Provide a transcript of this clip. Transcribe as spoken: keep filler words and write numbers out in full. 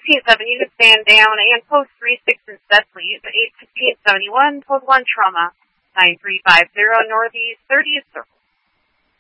fifteen seven, you can stand down and post three six instead, please. eight fifteen seventy-one, code one trauma, nine three five zero Northeast thirtieth Circle.